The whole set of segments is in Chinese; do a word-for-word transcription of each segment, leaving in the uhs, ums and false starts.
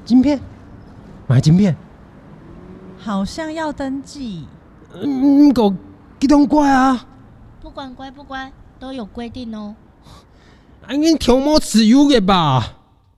晶片？买晶片？ 好像要登记。 嗯，狗激动乖啊！ 不管乖不乖都有规定哦。 啊，恁条毛持有嘅吧？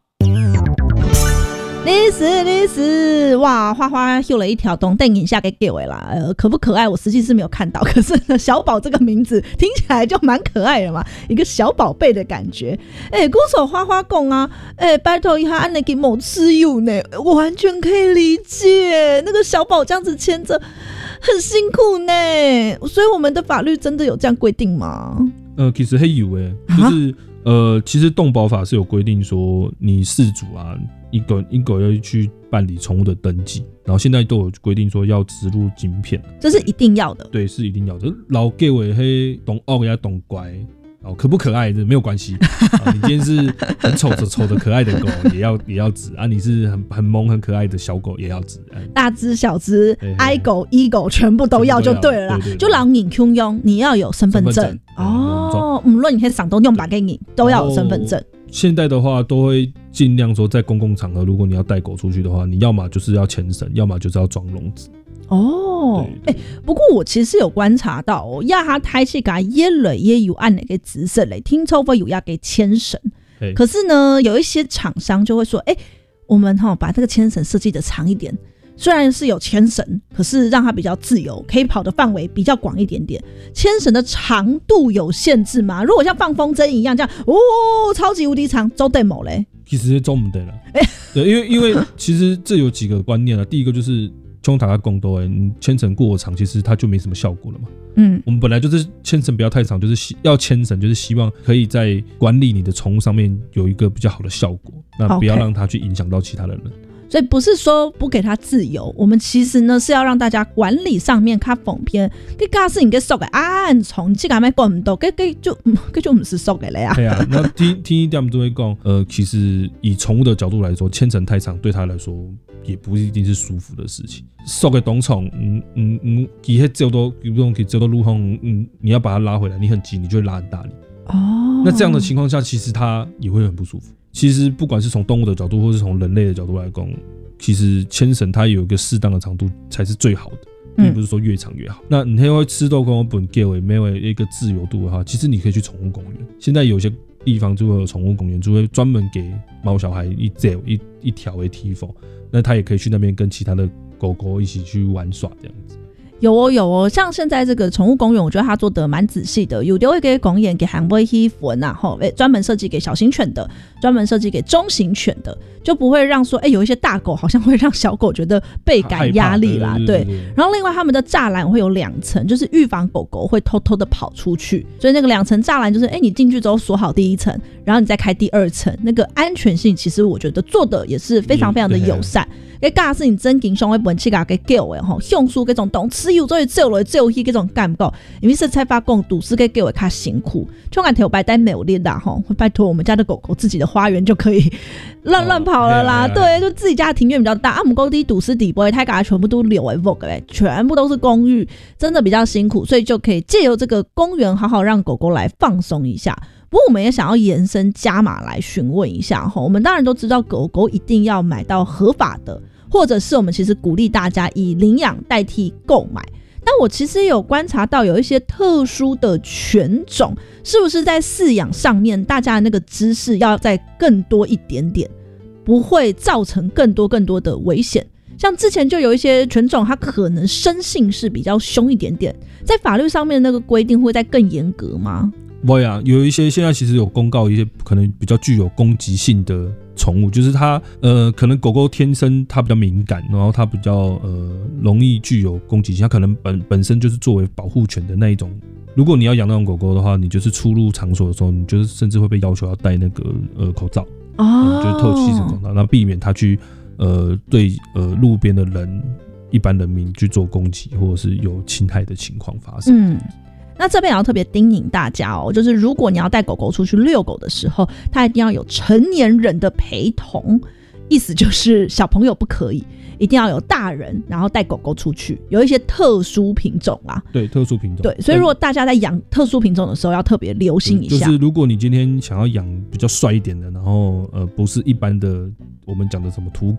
历史历史，哇！花花秀了一条东电影下给给我啦，呃，可不可爱？我实际是没有看到，可是呢，小宝这个名字听起来就蛮可爱的嘛，一个小宝贝的感觉。哎、欸，歌手花花讲啊，哎、欸，拜托一下，按那个某持有呢，我完全可以理解。那个小宝这样子牵着，很辛苦呢。所以我们的法律真的有这样规定吗？ 呃，其实还有诶，就是、啊、呃，其实动保法是有规定说，你饲主啊。一狗一狗要去办理宠物的登记，然后现在都有规定说要植入晶片， 这是一定要的。 对，是一定要的。老给我黑懂恶呀懂乖，哦，可不可爱的没有关系、啊。你今天是很丑的丑的可爱的狗，也要也要植啊。你是很很萌很可爱的小狗，也要植。 大只小只，爱狗一狗全部都要就对了啦。 对对对， 就老你 Q 用，你要有身份证哦。无论你可以上东用把给你，都要有身份证。 现在的话，都会尽量说，在公共场合，如果你要带狗出去的话，你要么就是要牵绳，要么就是要装笼子。 哦，哎、欸，不过我其实有观察到哦，亚哈台去给耶蕊也有按那个紫色嘞，听说会有要给牵绳，可是呢，有一些厂商就会说，哎、欸，我们哈、喔、把这个牵绳设计的长一点。虽然是有牵绳，可是让它比较自由，可以跑的范围比较广一点点。牵绳的长度有限制吗？如果像放风筝一样这样，哦，超级无敌长，走得某嘞？ 其实走不得了。对，因为因为其实这有几个观念啊。第一个就是冲塔它公多哎，你牵绳过长，其实它就没什么效果了嘛。嗯，我们本来就是牵绳不要太长，就是要牵绳，就是希望可以在管理你的宠物上面有一个比较好的效果，那不要让它去影响到其他的人。Okay. 所以不是说不给他自由，我们其实呢是要让大家管理上面较方便。这个是你给收的暗虫，这个没管唔到，这个就这就不是收的了呀。 对啊，那听听一点就会讲，呃，其实以宠物的角度来说，牵绳太长对他来说也不一定是舒服的事情。收给懂宠，嗯嗯嗯，其实走到，比如说走到路上，嗯，你要把它拉回来，你很急，你就会拉很大力。哦，那这样的情况下，其实它也会很不舒服。其实不管是从动物的角度，或是从人类的角度来讲，其实牵绳它有一个适当的长度才是最好的，并不是说越长越好。嗯、那你会吃豆公本给尾没有一个自由度的话，其实你可以去宠物公园。现在有些地方就会有宠物公园，就会专门给猫小孩一走一一条为梯缝，那他也可以去那边跟其他的狗狗一起去玩耍这样子。 有哦有哦，像现在这个宠物公园，我觉得他做得蛮仔细的，有的会给公园给韩威衣服啊，吼，专门设计给小型犬的，专门设计给中型犬的，就不会让说，哎、欸，有一些大狗好像会让小狗觉得倍感压力啦， 对, 对, 对, 对。然后另外他们的栅栏会有两层，就是预防狗狗会偷偷的跑出去，所以那个两层栅栏就是，哎、欸，你进去之后锁好第一层，然后你再开第二层，那个安全性其实我觉得做的也是非常非常的友善。cái假使你真經常會本起個嘅叫嘅吼，享受嗰種動持有做做來做去嗰種感覺，因為是才發講都市嘅叫會較辛苦，像俺條白帶沒有練啦吼，拜託我們家的狗狗自己的花園就可以亂亂跑了啦，哦、對，就自己家的庭院比較大，啊，唔過啲都市地不會太個全部都留為 Vogue 咧，全部都是公寓，真的比較辛苦，所以就可以借由這個公園好好讓狗狗來放鬆一下。不過我們也想要延伸加碼來詢問一下，我們當然都知道狗狗一定要買到合法的，或者是我們其實鼓勵大家以領養代替購買。但我其實也有觀察到有一些特殊的犬種，是不是在飼養上面大家的那個知識要再更多一點點，不會造成更多更多的危險。像之前就有一些犬種它可能生性是比較兇一點點，在法律上面那個規定會再更嚴格嗎？ 不會啊，有一些現在其實有公告一些可能比較具有攻擊性的寵物，就是它呃可能狗狗天生它比較敏感，然後它比較呃容易具有攻擊性，它可能本本身就是作為保護犬的那一種。如果你要養那種狗狗的話，你就是出入場所的時候，你就是甚至會被要求要戴那個呃口罩，哦、嗯，就是透氣式口罩，然後避免它去呃對呃路邊的人一般人民去做攻擊或者是有侵害的情況發生。嗯。 那這邊也要特別叮嚀大家哦，就是如果你要帶狗狗出去遛狗的時候，它一定要有成年人的陪同，意思就是小朋友不可以，一定要有大人，然後帶狗狗出去。有一些特殊品種啦， 對，特殊品種， 對，所以如果大家在養特殊品種的時候，要特別留心一下。 就是如果你今天想要養比較帥一點的，然後呃不是一般的我們講的什麼土狗。